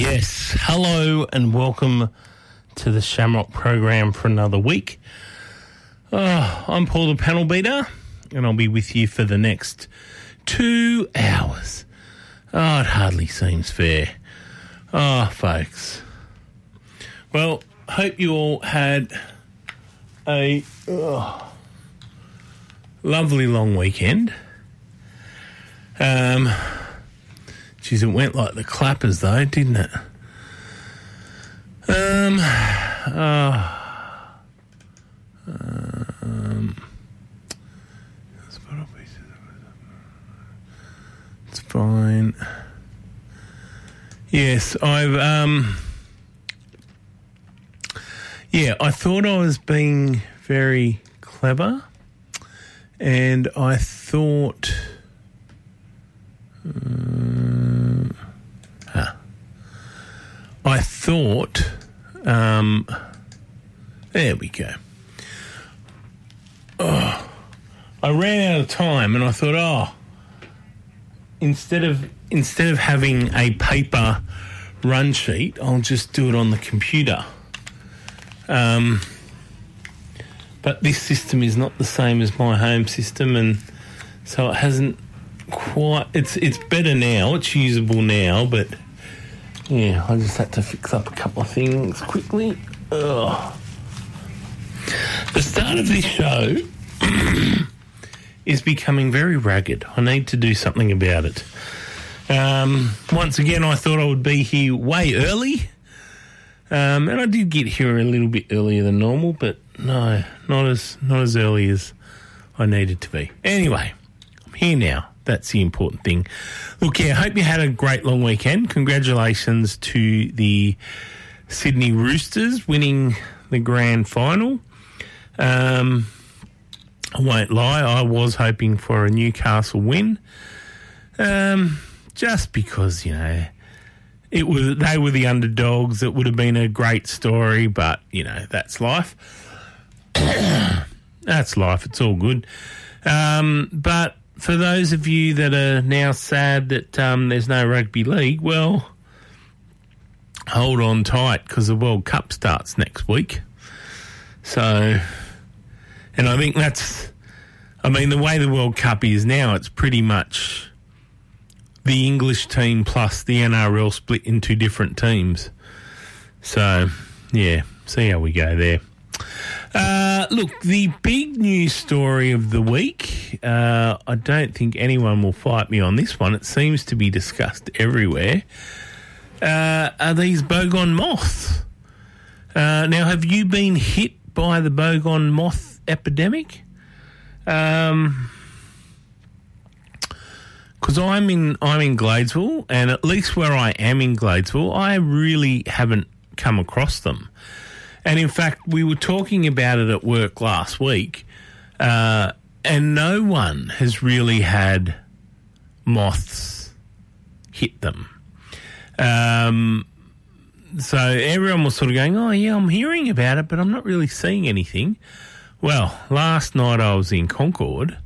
Yes, hello and welcome to the Shamrock program for another week. I'm Paul the Panel Beater and I'll be with you for the next 2 hours. Oh, it hardly seems fair. Oh, folks. Well, hope you all had a lovely long weekend. Geez, it went like the clappers though, didn't it? It's fine. Yes, I thought I was being very clever, and I thought, there we go. Oh, I ran out of time, and I thought, instead of having a paper run sheet, I'll just do it on the computer. But this system is not the same as my home system, and so it hasn't quite. It's better now. It's usable now, but yeah, I just had to fix up a couple of things quickly. The start of this show is becoming very ragged. I need to do something about it. Once again, I thought I would be here way early, and I did get here a little bit earlier than normal, but no, not as early as I needed to be. Anyway, I'm here now. That's the important thing. Look, I hope you had a great long weekend. Congratulations to the Sydney Roosters winning the grand final. I won't lie, I was hoping for a Newcastle win, just because, they were the underdogs. It would have been a great story, but, that's life. That's life. It's all good. But for those of you that are now sad that there's no rugby league, well, hold on tight because the World Cup starts next week. So, and I think the way the World Cup is now, it's pretty much the English team plus the NRL split into different teams. So, yeah, see how we go there. Look, the big news story of the week, I don't think anyone will fight me on this one. It seems to be discussed everywhere, are these bogon moths. Now, have you been hit by the bogon moth epidemic? Because I'm in Gladesville, and at least where I am in Gladesville, I really haven't come across them. And in fact, we were talking about it at work last week, and no one has really had moths hit them. So everyone was sort of going, oh, yeah, I'm hearing about it, but I'm not really seeing anything. Well, last night I was in Concord.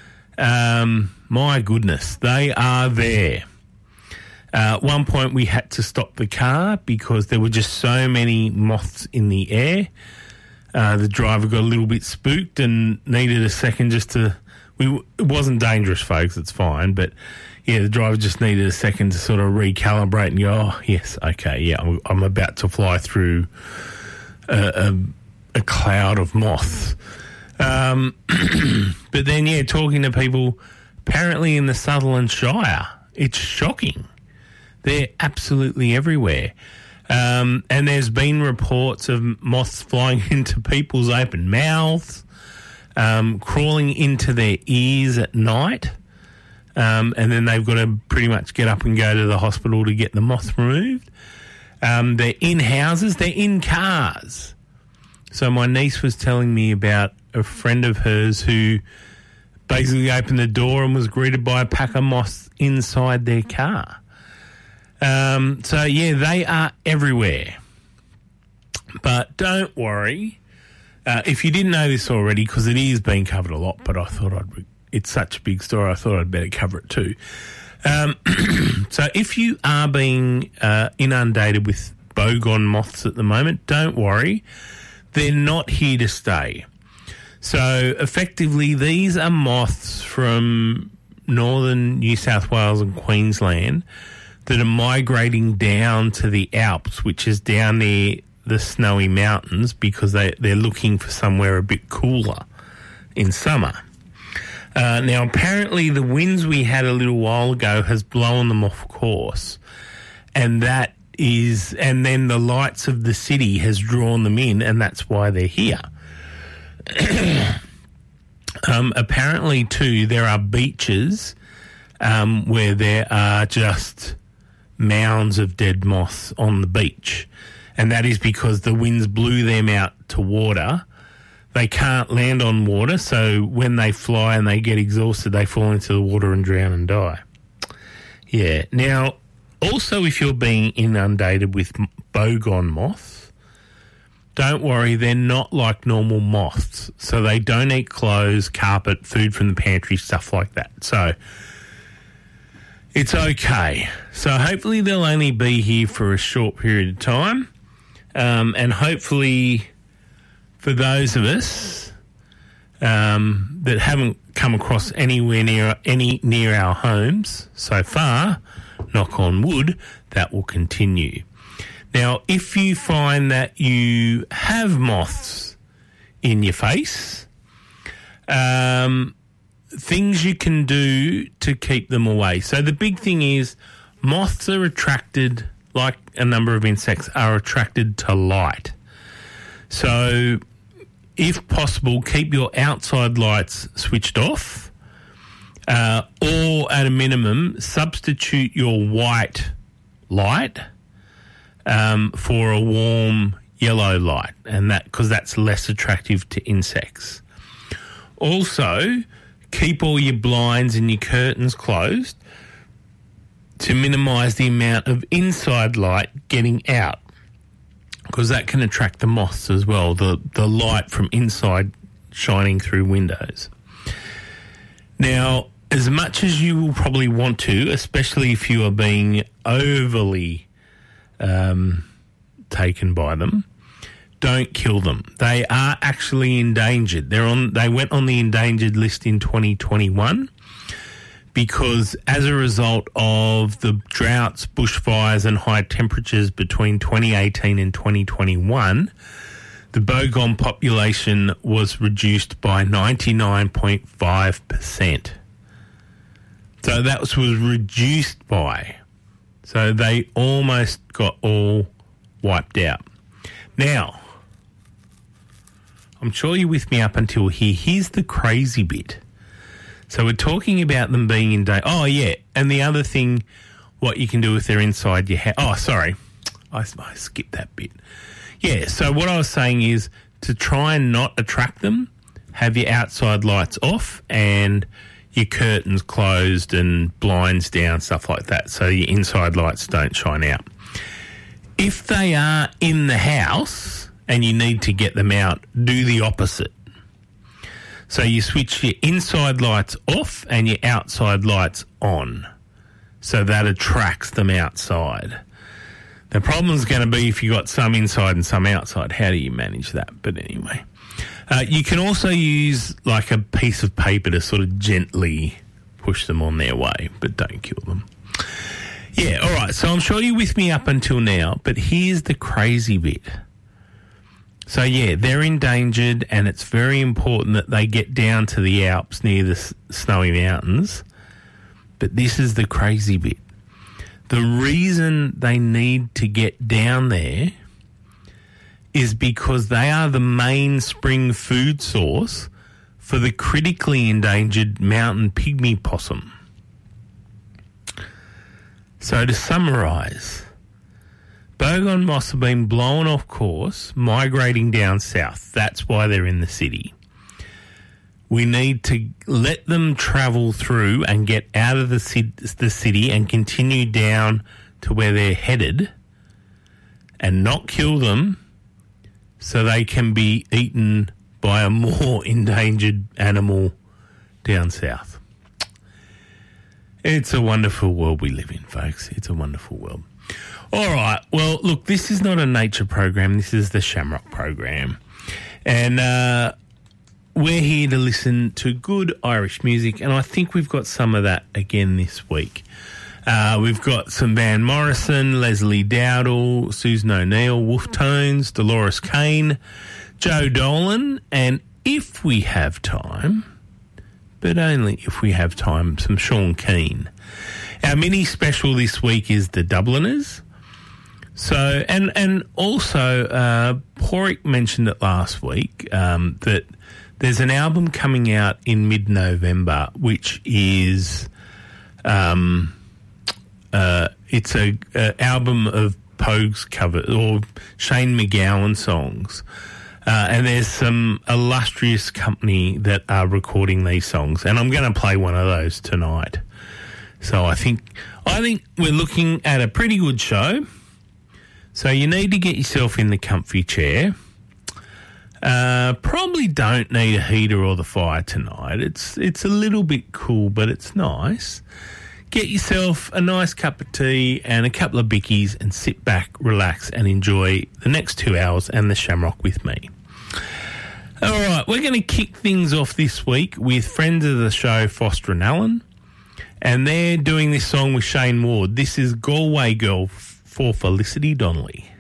My goodness, they are there. At one point we had to stop the car because there were just so many moths in the air. The driver got a little bit spooked and needed a second just to... It wasn't dangerous, folks, it's fine, but yeah, the driver just needed a second to sort of recalibrate and go, oh, yes, okay, yeah, I'm about to fly through a cloud of moths. But then, yeah, talking to people apparently in the Sutherland Shire, it's shocking. They're absolutely everywhere. And there's been reports of moths flying into people's open mouths, crawling into their ears at night, and then they've got to pretty much get up and go to the hospital to get the moth removed. They're in houses, they're in cars. So my niece was telling me about a friend of hers who basically opened the door and was greeted by a pack of moths inside their car. So, yeah, they are everywhere. But don't worry. If you didn't know this already, because it is being covered a lot, but I thought it's such a big story, I thought I'd better cover it too. So if you are being inundated with bogon moths at the moment, don't worry. They're not here to stay. So effectively, these are moths from northern New South Wales and Queensland that are migrating down to the Alps, which is down near the snowy mountains, because they're looking for somewhere a bit cooler in summer. Now, apparently the winds we had a little while ago has blown them off course, and then the lights of the city has drawn them in, and that's why they're here. Apparently, too, there are beaches where there are just mounds of dead moths on the beach, and that is because the winds blew them out to water. They can't land on water, so when they fly and they get exhausted, they fall into the water and drown and die. Yeah. Now, also, if you're being inundated with bogon moths, don't worry, they're not like normal moths. So they don't eat clothes, carpet, food from the pantry, stuff like that. So it's okay. So hopefully they'll only be here for a short period of time. And hopefully for those of us that haven't come across anywhere near our homes so far, knock on wood, that will continue. Now, if you find that you have moths in your face, things you can do to keep them away. So the big thing is moths are attracted, like a number of insects, are attracted to light. So if possible, keep your outside lights switched off, or at a minimum, substitute your white light for a warm yellow light, and because that's less attractive to insects. Also, keep all your blinds and your curtains closed to minimise the amount of inside light getting out, because that can attract the moths as well, the light from inside shining through windows. Now, as much as you will probably want to, especially if you are being overly taken by them, don't kill them. They are actually endangered. They went on the endangered list in 2021 because as a result of the droughts, bushfires and high temperatures between 2018 and 2021, the bogon population was reduced by 99.5%. So that was reduced by. So they almost got all wiped out. Now, I'm sure you're with me up until here. Here's the crazy bit. So we're talking about them being in danger. Oh, yeah. And the other thing, what you can do if they're inside your house. Oh, sorry. I skipped that bit. Yeah, so what I was saying is to try and not attract them, have your outside lights off and your curtains closed and blinds down, stuff like that, so your inside lights don't shine out. If they are in the house and you need to get them out, do the opposite. So you switch your inside lights off and your outside lights on, so that attracts them outside. The problem is going to be if you got some inside and some outside. How do you manage that? But anyway, you can also use like a piece of paper to sort of gently push them on their way, but don't kill them. Yeah, all right. So I'm sure you're with me up until now, but here's the crazy bit. So, yeah, they're endangered and it's very important that they get down to the Alps near the snowy mountains. But this is the crazy bit. The reason they need to get down there is because they are the main spring food source for the critically endangered mountain pygmy possum. So to summarise, bogon moths have been blown off course, migrating down south. That's why they're in the city. We need to let them travel through and get out of the city and continue down to where they're headed and not kill them so they can be eaten by a more endangered animal down south. It's a wonderful world we live in, folks. It's a wonderful world. All right. Well, look, this is not a nature program. This is the Shamrock program. And we're here to listen to good Irish music, and I think we've got some of that again this week. We've got some Van Morrison, Leslie Dowdle, Susan O'Neill, Wolf Tones, Dolores Kane, Joe Dolan, and if we have time, but only if we have time, some Sean Keane. Our mini special this week is the Dubliners. So, and also, Porrick mentioned it last week, that there's an album coming out in mid-November, which is, it's a album of Pogue's covers, or Shane MacGowan songs. And there's some illustrious company that are recording these songs, and I'm going to play one of those tonight. So I think we're looking at a pretty good show. So you need to get yourself in the comfy chair. Probably don't need a heater or the fire tonight. It's a little bit cool, but it's nice. Get yourself a nice cup of tea and a couple of bickies and sit back, relax, and enjoy the next 2 hours and the Shamrock with me. All right, we're going to kick things off this week with friends of the show, Foster and Allen, and they're doing this song with Shane Ward. This is Galway Girl for Felicity Donnelly.